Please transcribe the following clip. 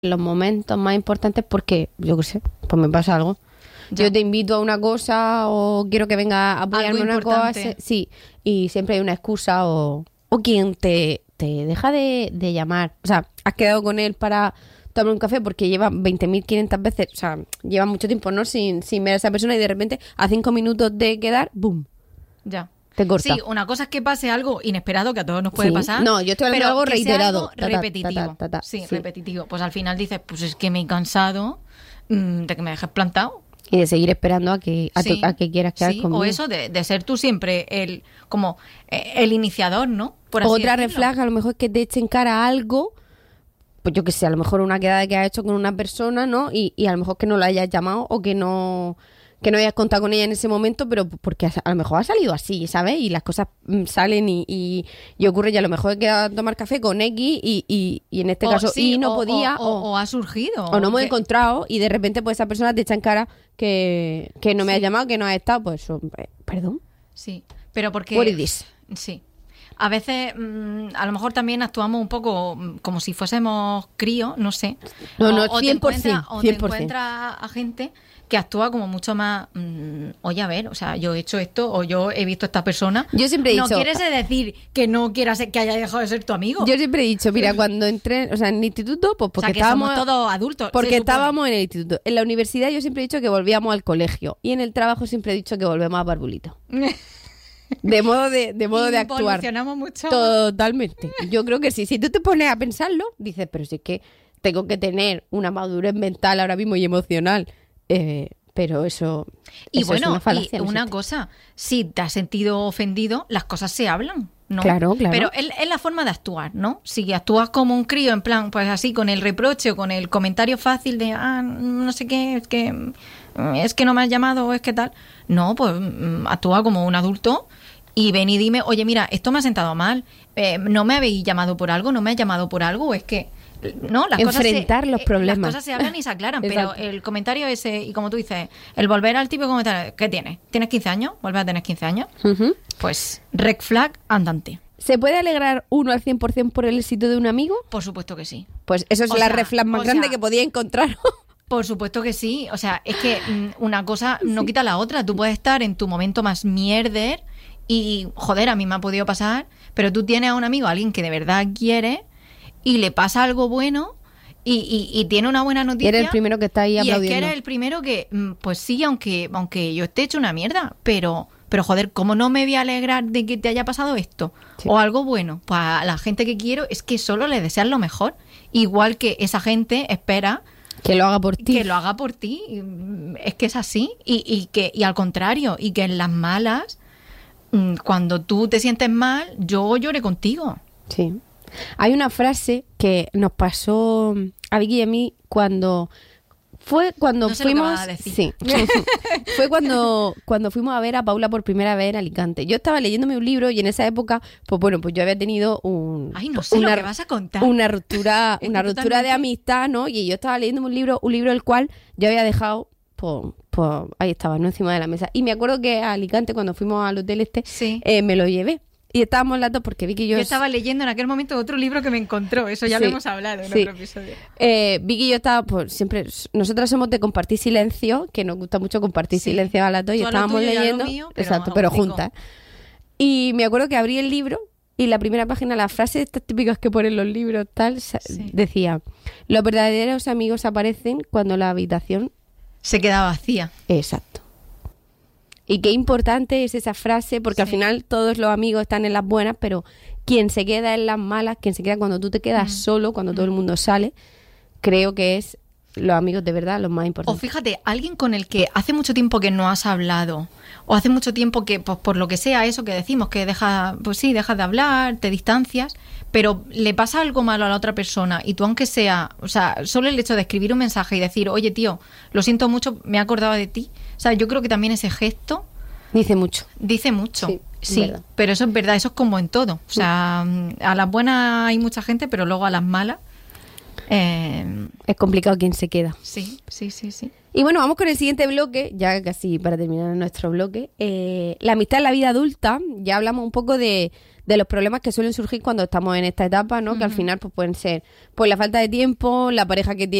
los momentos más importantes porque, yo qué sé, pues me pasa algo. Ya. Yo te invito a una cosa o quiero que venga a apoyarme en Algo una cosa. importante. Sí, y siempre hay una excusa o quien te deja de llamar. O sea, has quedado con él para tomar un café porque lleva 20.500 veces, o sea, lleva mucho tiempo, ¿no? Sin ver a esa persona y de repente a 5 minutos de quedar, ¡boom! Ya. Te corta. Sí, una cosa es que pase algo inesperado, que a todos nos puede Sí. pasar. No, yo estoy hablando de algo que sea reiterado. algo repetitivo. Sí, Sí. repetitivo. Pues al final dices, pues es que me he cansado de que me dejes plantado. Y de seguir esperando a que Sí, quieras quedar sí, conmigo. o eso de ser tú siempre el iniciador, ¿no? Por así Otra decirlo. refleja a lo mejor que te eche en cara algo, pues yo que sé, a lo mejor una quedada que has hecho con una persona, ¿no? Y a lo mejor que no la hayas llamado o que no hayas contado con ella en ese momento, pero porque a lo mejor ha salido así, ¿sabes? Y las cosas salen y ocurre, y a lo mejor he quedado a tomar café con X y en este caso sí, y no o- podía o ha surgido. o no hemos que- encontrado y de repente pues esa persona te echa en cara que no me has llamado, que no has estado, pues hombre, perdón. Sí, pero porque... What is this? Sí. A veces, a lo mejor también actuamos un poco como si fuésemos críos, no sé. No, no, o te 100%, encuentras, o te 100%. encuentras a gente que actúa como mucho más, oye, a ver, o sea, yo he hecho esto o yo he visto a esta persona. Yo siempre he No dicho- quieres decir que no quieras que haya dejado de ser tu amigo. Yo siempre he dicho, mira, cuando entré, o sea, en el instituto, pues o porque sea, que estábamos somos todos adultos. se porque supone. estábamos en el instituto. En la universidad yo siempre he dicho que volvíamos al colegio y en el trabajo siempre he dicho que volvemos a Barbulito. De modo de actuar. Evolucionamos mucho. Totalmente. Yo creo que sí. Si tú te pones a pensarlo, dices, pero si es que tengo que tener una madurez mental ahora mismo y emocional. Pero eso, Y eso bueno, es una falacia. y no una existe. cosa, si te has sentido ofendido, las cosas se hablan, ¿no? Claro, claro. Pero es la forma de actuar, ¿no? Si actúas como un crío, en plan, pues así, con el reproche o con el comentario fácil de, no sé qué, es que no me has llamado o es que tal. No, pues actúa como un adulto y ven y dime, oye, mira, esto me ha sentado mal, no me habéis llamado por algo, no me has llamado por algo, o es que... No, Enfrentar los problemas. Las cosas se hablan y se aclaran, pero Exacto. el comentario ese, y como tú dices, el volver al tipo de comentario, ¿qué tienes? ¿Tienes 15 años? ¿Vuelves a tener 15 años? Ujú. Pues red flag andante. ¿Se puede alegrar uno al 100% por el éxito de un amigo? Por supuesto que sí. Pues eso es O la sea, red flag más o grande sea, que podía encontrar. Por supuesto que sí. O sea, es que una cosa no quita la otra. Tú puedes estar en tu momento más mierder y, joder, a mí me ha podido pasar, pero tú tienes a un amigo, a alguien que de verdad quiere y le pasa algo bueno y tiene una buena Y noticia. eres el primero que está ahí Y es aplaudiendo. que eres el primero que, pues sí, aunque yo esté hecho una mierda, pero joder, ¿cómo no me voy a alegrar de que te haya pasado esto? Sí. O algo bueno. Pues a la gente que quiero es que solo le deseas lo mejor. Igual que esa gente espera Que lo haga por ti. que lo haga por ti. Es que es así. Y al contrario, y que en las malas, cuando tú te sientes mal, yo lloré contigo. Sí. Hay una frase que nos pasó a Vicky y a mí cuando No sé lo que fuimos. vas a decir. Sí. Fue cuando fuimos a ver a Paula por primera vez en Alicante. Yo estaba leyéndome un libro y en esa época, pues bueno, pues yo había tenido Ay, no sé lo que vas a contar. una ruptura, Es una que ruptura totalmente. de amistad, ¿no? Y yo estaba leyéndome un libro el cual yo había dejado, pues ahí estaba, ¿no? Encima de la mesa. Y me acuerdo que a Alicante, cuando fuimos al hotel Sí. me lo llevé. Y estábamos las dos porque Vicky y yo... Yo estaba leyendo en aquel momento otro libro que me encontró. Eso ya Sí, lo hemos hablado en sí. otro episodio. Vicky y yo estábamos, pues siempre, nosotras somos de compartir silencio, que nos gusta mucho compartir Sí. silencio a las dos y Tú a lo estábamos tuyo y a lo leyendo, mío, pero exacto, pero agustico. juntas. Y me acuerdo que abrí el libro y la primera página, las frases estas típicas que ponen los libros, tal, Sí. decía, los verdaderos amigos aparecen cuando la habitación... Se queda vacía. Exacto. Y qué importante es esa frase, porque al Sí. final todos los amigos están en las buenas, pero quien se queda en las malas, quien se queda cuando tú te quedas solo, cuando todo el mundo sale, creo que es los amigos de verdad los más O importantes. fíjate, alguien con el que hace mucho tiempo que no has hablado, o hace mucho tiempo que, pues, por lo que sea, eso que decimos, que dejas de hablar, te distancias, pero le pasa algo malo a la otra persona y tú, aunque sea, o sea, solo el hecho de escribir un mensaje y decir, oye, tío, lo siento mucho, me he acordado de ti. O sea, yo creo que también ese gesto Dice mucho. dice mucho. Sí, es Sí, verdad. pero eso es verdad, eso es como en todo. O sea, a las buenas hay mucha gente, pero luego a las malas. Es complicado quien se queda. Sí. Y bueno, vamos con el siguiente bloque, ya casi para terminar nuestro bloque. La amistad en la vida adulta, ya hablamos un poco de de los problemas que suelen surgir cuando estamos en esta etapa, ¿no? Que al final pues pueden ser pues la falta de tiempo, la pareja que